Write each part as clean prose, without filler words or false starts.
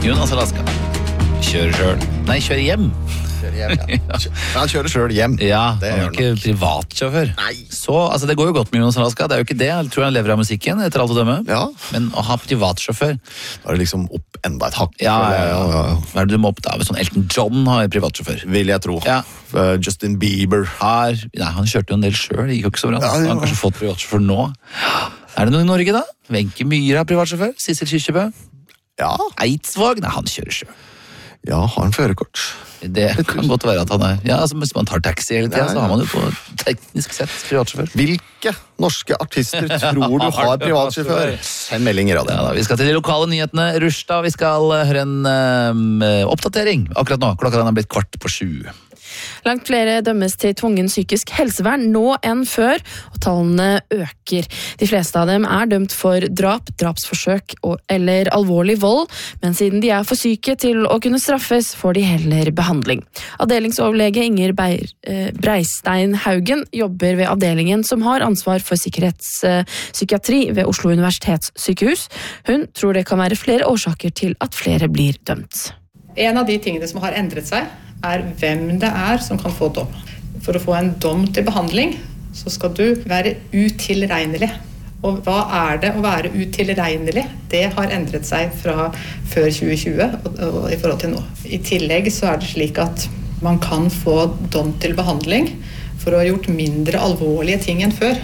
Jonas Alaska. Kjører selv. Nei, kjører hjem. Han kjører selv hjem. Ja, Det han gjør er ikke privatsjåfør. Nei. Så, altså det går jo godt med Jonas Alaska, det er jo ikke det. Jeg tror han lever av musikken, etter alt å dømme. Ja. Men å ha privatsjåfør, Da er det liksom opp enda et hakk. ja. Hva er det du må oppdage? Sånn Elton John har privatsjåfør. Vil jeg tro. Ja. Justin Bieber. Nei, han kjørte jo en del selv, det gikk jo ikke så bra. Ja, Han ja. har kanskje fått privatsjåfør nå. Er det noe i Norge da? Wenche Myhre har privatsjåfør, Sissel Kyrkjebø. Ja, Eidsvåg, nei, han kjører selv. ja, har han førerkort? Det kan godt være at han er. Ja, altså hvis man tar taxi hele tiden, Ja, så har man jo på teknisk sett privatsjåfør. Hvilke norske artister tror du har privatsjåfør? Send melding i Ja, radioen. da, vi skal til de lokale nyhetene. Rushda, vi skal høre en oppdatering akkurat nå. Klokka den har blitt 7:15. Langt flere dømmes til tvungen psykisk helsevern nå enn før, og tallene øker. De fleste av dem er dømt for drap, drapsforsøk eller alvorlig vold, men siden de er for syke til å kunne straffes, får de heller behandling. Avdelingsoverlege Inger Breistein Haugen jobber ved avdelingen som har ansvar for sikkerhetspsykiatri ved Oslo universitetssykehus. Hun tror det kan være flere årsaker til at flere blir dømt. En av de tingene som har endret seg, er hvem det er som kan få dom. For å få en dom til behandling, så skal du være utilregnelig. Og hva er det å være utilregnelig? Det har endret seg fra før 2020 og i forhold til nå. I tillegg så er det slik at man kan få dom til behandling for å ha gjort mindre alvorlige ting enn før.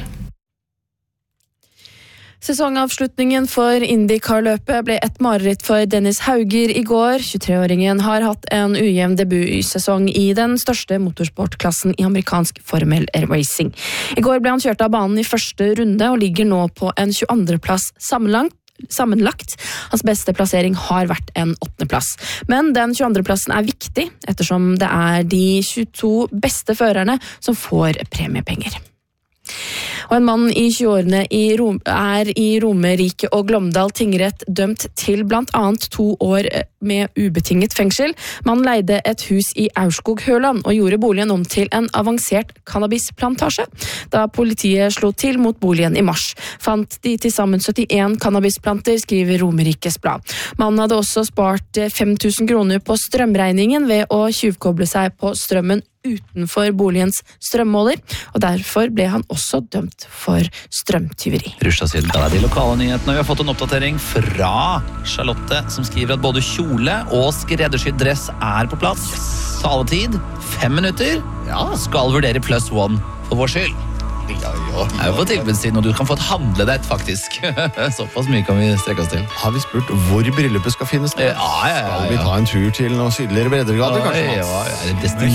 Sesongavslutningen for IndyCar-løpet ble et mareritt for Dennis Hauger i går. 23-åringen har hatt en ujevn debutsesong i den største motorsportklassen i amerikansk Formel Racing. I går ble han kjørt av banen i første runde og ligger nå på en 22. plass sammenlagt. Hans beste plassering har vært en 8. plass. Men den 22. plassen er viktig, ettersom det er de 22 beste førerne som får premiepenger. Og en mann i 20-årene er i Romerike og Glåmdal tingrett dømt til blant annet 2 år med ubetinget fengsel. Man leide et hus i Aurskog-Høland og gjorde boligen om til en avansert cannabisplantasje. Da politiet slo til mot boligen i mars, fant de til sammen 71 cannabisplanter, skriver Romerikes Blad. Mannen hadde også spart 5.000 kroner på strømregningen ved å tjuvkoble seg på strømmen utenfor boligens strømmåler, og derfor ble han også dømt for strømtyveri. Rushda sier da er de lokale nyhetene. Vi har fått en oppdatering fra Charlotte, som skriver at både kjole og skreddersydd dress er på plass. Taletid 5 minutter. Ja, skal vurdere +1 for vår skyld. Det er jo på tilbudssiden, og du kan få et handledett, faktisk. Såpass mye kan vi strekke oss til. Har vi spurt hvor bryllupet skal finnes? Ja. Skal vi ta en tur til noe sydligere breddegrader, kanskje? Ja, det